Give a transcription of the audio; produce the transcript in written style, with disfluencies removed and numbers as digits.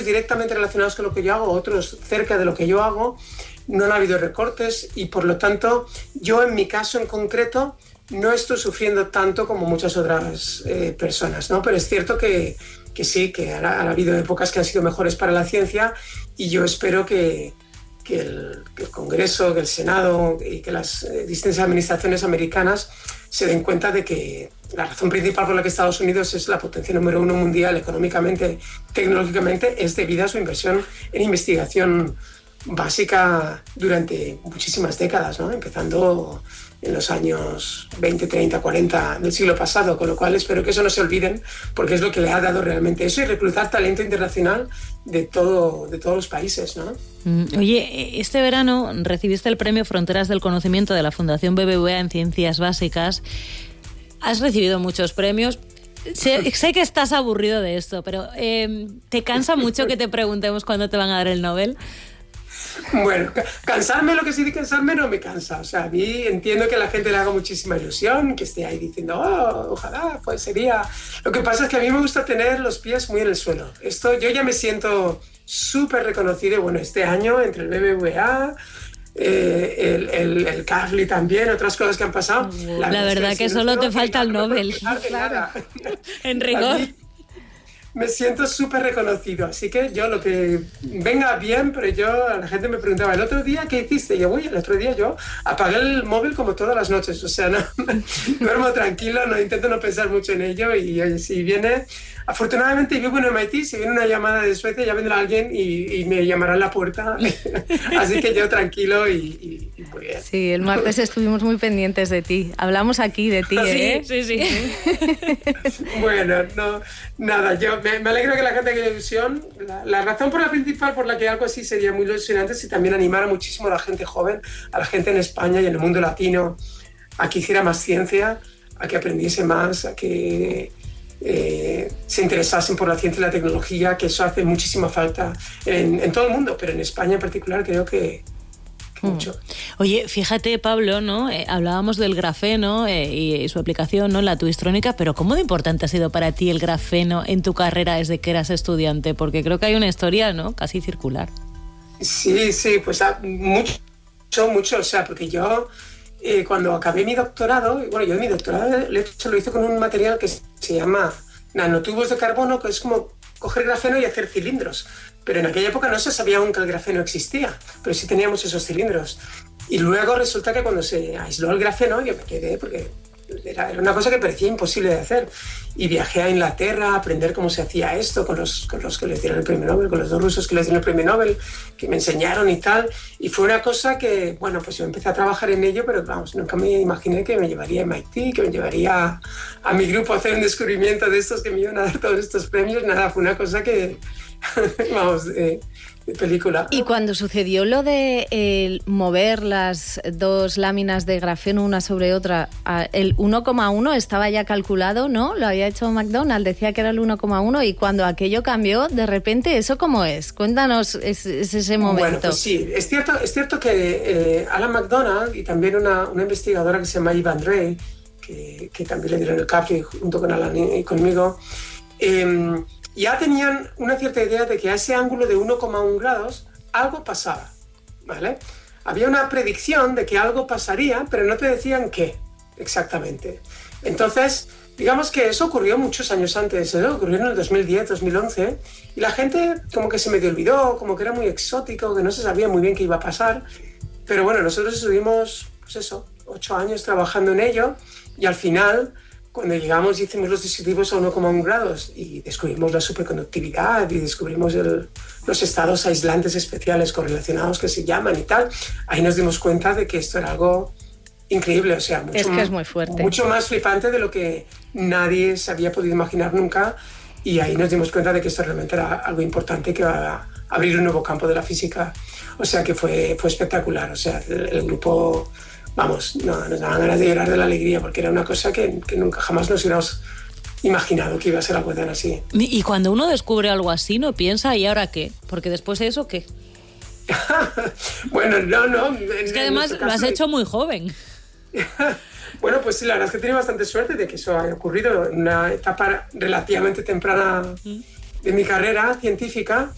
directamente relacionados con lo que yo hago, otros cerca de lo que yo hago, no han habido recortes y por lo tanto yo en mi caso en concreto no estoy sufriendo tanto como muchas otras personas, ¿no? Pero es cierto que sí, que ha habido épocas que han sido mejores para la ciencia y yo espero que el Congreso, que el Senado y que las distintas administraciones americanas se den cuenta de que la razón principal por la que Estados Unidos es la potencia número 1 mundial económicamente, tecnológicamente, es debido a su inversión en investigación básica durante muchísimas décadas, ¿no? Empezando en los años 20, 30, 40 del siglo pasado, con lo cual espero que eso no se olviden, porque es lo que le ha dado realmente eso y reclutar talento internacional de todos los países, ¿no? Oye, este verano recibiste el premio Fronteras del Conocimiento de la Fundación BBVA en Ciencias Básicas. Has recibido muchos premios. Sé que estás aburrido de esto, pero ¿te cansa mucho que te preguntemos cuándo te van a dar el Nobel? Bueno, cansarme, lo que sí de cansarme no me cansa. O sea, a mí entiendo que a la gente le haga muchísima ilusión, que esté ahí diciendo, ojalá, pues sería... Lo que pasa es que a mí me gusta tener los pies muy en el suelo. Yo ya me siento súper reconocido. Bueno, este año entre el BBVA, el CAFLI también, otras cosas que han pasado. La verdad que solo te falta el Nobel. Claro. En rigor. Me siento súper reconocido, así que yo lo que venga bien, pero la gente me preguntaba, ¿el otro día qué hiciste? Y yo, el otro día yo apagué el móvil como todas las noches, o sea, no, duermo tranquilo, no intento no pensar mucho en ello y oye, si viene, afortunadamente vivo en MIT, si viene una llamada de Suecia ya vendrá alguien y me llamará a la puerta, así que yo tranquilo y muy bien. Sí, el martes estuvimos muy pendientes de ti, hablamos aquí de ti, ¿eh? Sí. Bueno, no, nada, yo me alegro que la gente tenga ilusión. La razón principal por la que algo así sería muy ilusionante es si también animara muchísimo a la gente joven, a la gente en España y en el mundo latino a que hiciera más ciencia, a que aprendiese más, a que se interesasen por la ciencia y la tecnología, que eso hace muchísima falta en todo el mundo, pero en España en particular creo que mucho. Oye, fíjate, Pablo, ¿no? Hablábamos del grafeno y su aplicación, ¿no? La twistrónica, pero ¿cómo de importante ha sido para ti el grafeno en tu carrera desde que eras estudiante? Porque creo que hay una historia, ¿no? Casi circular. Sí, pues mucho, o sea, porque yo cuando acabé mi doctorado, yo mi doctorado lo hice con un material que se llama nanotubos de carbono, que es como coger grafeno y hacer cilindros. Pero en aquella época no se sabía aún que el grafeno existía, pero sí teníamos esos cilindros. Y luego resulta que cuando se aisló el grafeno, yo me quedé, porque era una cosa que parecía imposible de hacer. Y viajé a Inglaterra a aprender cómo se hacía esto con los que les dieron el premio Nobel, con los dos rusos que les dieron el premio Nobel, que me enseñaron y tal. Y fue una cosa que, pues yo empecé a trabajar en ello, pero vamos, nunca me imaginé que me llevaría a MIT, que me llevaría a mi grupo a hacer un descubrimiento de estos que me iban a dar todos estos premios. Nada, fue una cosa que... vamos, de película. Y cuando sucedió lo de mover las dos láminas de grafeno una sobre otra, el 1,1 estaba ya calculado, ¿no? Lo había hecho McDonald, decía que era el 1,1 y cuando aquello cambió, de repente, ¿eso cómo es? Cuéntanos ese momento. Bueno, pues sí, es cierto que Alan McDonald y también una investigadora que se llama Eva Andrei, que también le dieron el CAFLI junto con Alan y conmigo, ya tenían una cierta idea de que a ese ángulo de 1,1 grados algo pasaba, ¿vale? Había una predicción de que algo pasaría, pero no te decían qué exactamente. Entonces, digamos que eso ocurrió muchos años antes, ocurrió en el 2010, 2011, y la gente como que se medio olvidó, como que era muy exótico, que no se sabía muy bien qué iba a pasar. Pero bueno, nosotros estuvimos, 8 años trabajando en ello, y al final... Cuando llegamos y hicimos los dispositivos a 1,1 grados y descubrimos la superconductividad y descubrimos los estados aislantes especiales correlacionados que se llaman y tal, ahí nos dimos cuenta de que esto era algo increíble, o sea, es muy fuerte. Mucho más flipante de lo que nadie se había podido imaginar nunca, y ahí nos dimos cuenta de que esto realmente era algo importante que va a abrir un nuevo campo de la física, o sea que fue espectacular, o sea, el grupo... Vamos, nos daban ganas de llorar de la alegría porque era una cosa que nunca jamás nos hubiéramos imaginado que iba a ser algo tan así. Y cuando uno descubre algo así, ¿no piensa ¿y ahora qué? Porque después de eso, ¿qué? Bueno, no. Es que además lo has hecho muy joven. Bueno, pues sí, la verdad es que he tenido bastante suerte de que eso haya ocurrido en una etapa relativamente temprana de mi carrera científica.